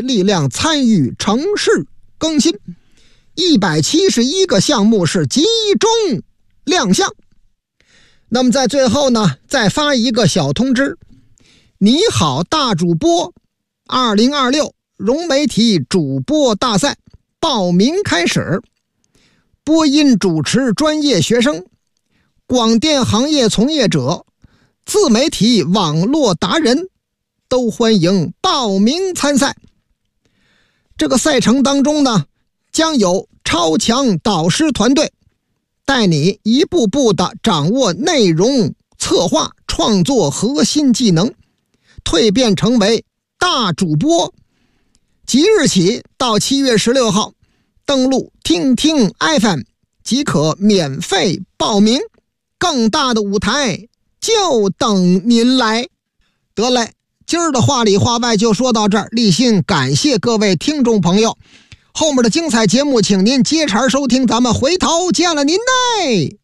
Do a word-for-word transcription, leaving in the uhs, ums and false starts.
队力量参与城市更新，一百七十一个项目是集中亮相。那么在最后呢，再发一个小通知，你好大主播二零二六融媒体主播大赛报名开始，播音主持专业学生、广电行业从业者、自媒体网络达人都欢迎报名参赛。这个赛程当中呢，将有超强导师团队带你一步步的掌握内容策划创作核心技能，蜕变成为大主播。即日起到七月十六号，登录听听 F M 即可免费报名，更大的舞台就等您来。得嘞，今儿的话里话外就说到这儿，立心感谢各位听众朋友，后面的精彩节目请您接茬收听，咱们回头见了您嘞。